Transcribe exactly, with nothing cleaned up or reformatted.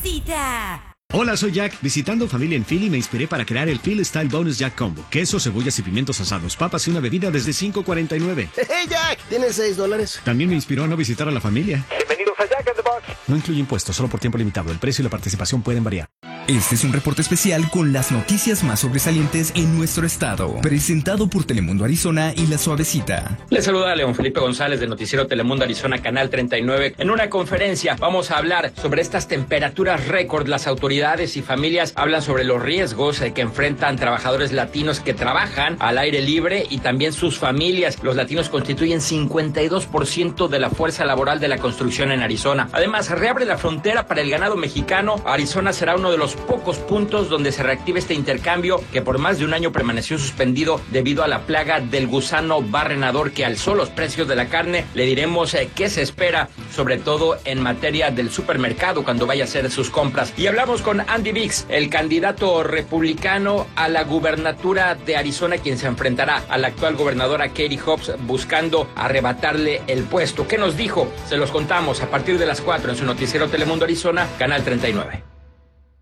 suavecita. Hola, soy Jack. Visitando familia en Philly me inspiré para crear el Philly Style Bonus Jack Combo. Queso, cebollas y pimientos asados, papas y una bebida desde cinco cuarenta y nueve. ¡Hey, Jack! ¿Tienes seis dólares? También me inspiró a no visitar a la familia. Bienvenidos a Jack in the Box. No incluye impuestos, solo por tiempo limitado. El precio y la participación pueden variar. Este es un reporte especial con las noticias más sobresalientes en nuestro estado, presentado por Telemundo Arizona y La Suavecita. Les saluda León Felipe González del noticiero Telemundo Arizona, Canal treinta y nueve. En una conferencia vamos a hablar sobre estas temperaturas récord. Las autoridades y familias hablan sobre los riesgos que enfrentan trabajadores latinos que trabajan al aire libre y también sus familias. Los latinos constituyen cincuenta y dos por ciento de la fuerza laboral de la construcción en Arizona. Además, reabre la frontera para el ganado mexicano. Arizona será uno de los pocos puntos donde se reactive este intercambio que por más de un año permaneció suspendido debido a la plaga del gusano barrenador que alzó los precios de la carne. Le diremos eh, qué se espera, sobre todo en materia del supermercado cuando vaya a hacer sus compras. Y hablamos con Andy Biggs, el candidato republicano a la gubernatura de Arizona, quien se enfrentará a la actual gobernadora Katie Hobbs buscando arrebatarle el puesto. ¿Qué nos dijo? Se los contamos a partir de las cuatro en su noticiero Telemundo Arizona, Canal treinta y nueve.